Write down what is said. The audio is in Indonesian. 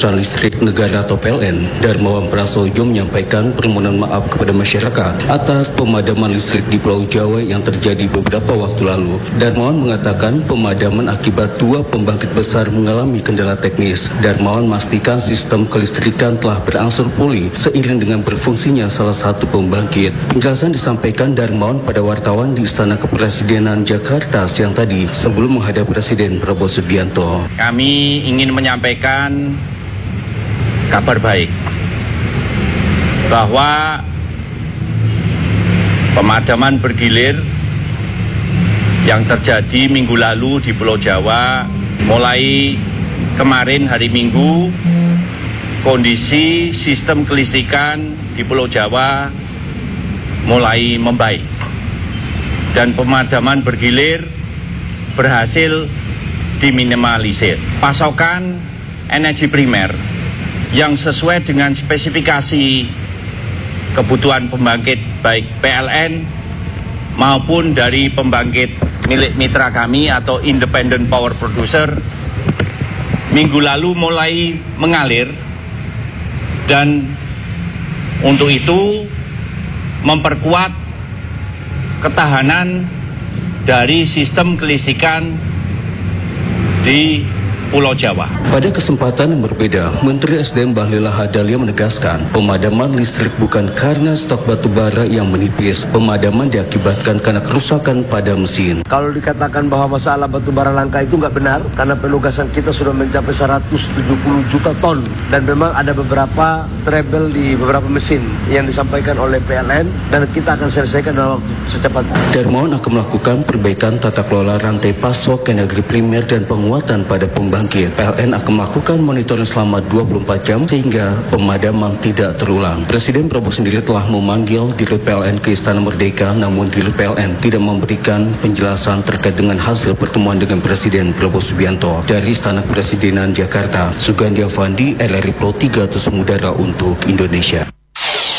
Perusahaan Listrik Negara atau PLN, Darmawan Prasojo menyampaikan permohonan maaf kepada masyarakat atas pemadaman listrik di Pulau Jawa yang terjadi beberapa waktu lalu. Darmawan mengatakan pemadaman akibat dua pembangkit besar mengalami kendala teknis. Darmawan memastikan sistem kelistrikan telah berangsur pulih seiring dengan berfungsinya salah satu pembangkit. Penjelasan disampaikan Darmawan pada wartawan di Istana Kepresidenan Jakarta siang tadi sebelum menghadap Presiden Prabowo Subianto. Kami ingin menyampaikan kabar baik bahwa pemadaman bergilir yang terjadi minggu lalu di Pulau Jawa, mulai kemarin hari Minggu, kondisi sistem kelistrikan di Pulau Jawa mulai membaik dan pemadaman bergilir berhasil diminimalisir. Pasokan energi primer yang sesuai dengan spesifikasi kebutuhan pembangkit baik PLN maupun dari pembangkit milik mitra kami atau Independent Power Producer minggu lalu mulai mengalir, dan untuk itu memperkuat ketahanan dari sistem kelistrikan di Pulau Jawa. Pada kesempatan yang berbeda, Menteri SDM Bahlil Lahadalia menegaskan pemadaman listrik bukan karena stok batu bara yang menipis. Pemadaman diakibatkan karena kerusakan pada mesin. Kalau dikatakan bahwa masalah batu bara langka itu nggak benar, karena penugasan kita sudah mencapai 170 juta ton, dan memang ada beberapa trouble di beberapa mesin yang disampaikan oleh PLN, dan kita akan selesaikan dalam waktu secepatnya. Darmawan akan melakukan perbaikan tata kelola rantai pasok energi primer dan penguatan pada pembangkit. PLN akan melakukan monitoring selama 24 jam sehingga pemadaman tidak terulang. Presiden Prabowo sendiri telah memanggil Dirut PLN ke Istana Merdeka, namun Dirut PLN tidak memberikan penjelasan terkait dengan hasil pertemuan dengan Presiden Prabowo Subianto. Dari Istana Kepresidenan Jakarta, Sugandi Avandi, RRI Pro 3 Terus Mudara untuk Indonesia.